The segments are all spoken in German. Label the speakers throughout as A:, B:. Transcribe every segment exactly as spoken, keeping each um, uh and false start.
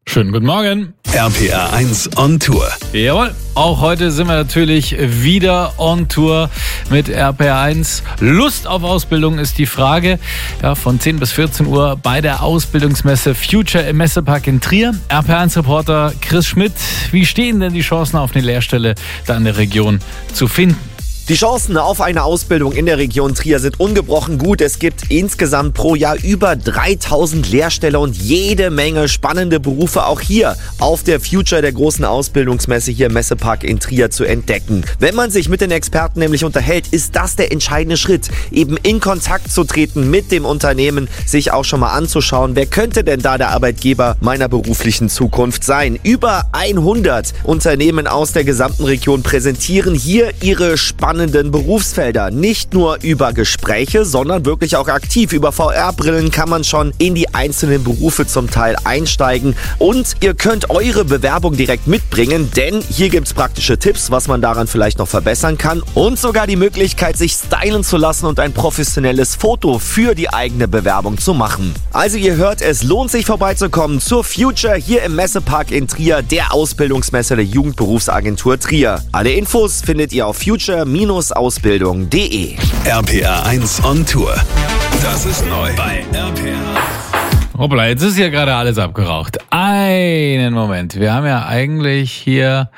A: Schönen guten Morgen.
B: R P R eins on Tour.
A: Jawohl, auch heute sind wir natürlich wieder on Tour mit R P R eins. Lust auf Ausbildung ist die Frage. Ja, von zehn bis vierzehn Uhr bei der Ausbildungsmesse Future im Messepark in Trier. R P R eins Reporter Chris Schmidt, wie stehen denn die Chancen auf eine Lehrstelle da in der Region zu finden?
C: Die Chancen auf eine Ausbildung in der Region Trier sind ungebrochen gut. Es gibt insgesamt pro Jahr über dreitausend Lehrstelle und jede Menge spannende Berufe auch hier auf der Future, der großen Ausbildungsmesse hier im Messepark in Trier, zu entdecken. Wenn man sich mit den Experten nämlich unterhält, ist das der entscheidende Schritt, eben in Kontakt zu treten mit dem Unternehmen, sich auch schon mal anzuschauen, wer könnte denn da der Arbeitgeber meiner beruflichen Zukunft sein. Über hundert Unternehmen aus der gesamten Region präsentieren hier ihre spannenden Berufsfelder. Nicht nur über Gespräche, sondern wirklich auch aktiv. Über V R-Brillen kann man schon in die einzelnen Berufe zum Teil einsteigen. Und ihr könnt eure Bewerbung direkt mitbringen, denn hier gibt es praktische Tipps, was man daran vielleicht noch verbessern kann. Und sogar die Möglichkeit, sich stylen zu lassen und ein professionelles Foto für die eigene Bewerbung zu machen. Also ihr hört, es lohnt sich vorbeizukommen zur Future hier im Messepark in Trier, der Ausbildungsmesse der Jugendberufsagentur Trier. Alle Infos findet ihr auf future Ausbildung punkt de.
B: R P R eins on Tour. Das ist neu bei R P R.
A: Hoppla, jetzt ist hier gerade alles abgeraucht. Einen Moment. Wir haben ja eigentlich hier...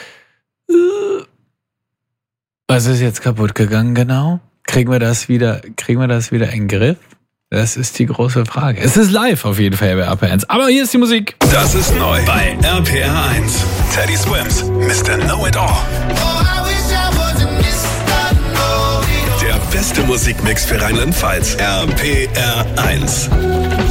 A: Was ist jetzt kaputt gegangen genau? Kriegen wir das wieder, kriegen wir das wieder in den Griff? Das ist die große Frage. Es ist live auf jeden Fall bei R P R eins. Aber hier ist die Musik.
B: Das ist neu bei R P R eins. Teddy Swims, Mister Know-It-All. Der beste Musikmix für Rheinland-Pfalz. R P R eins.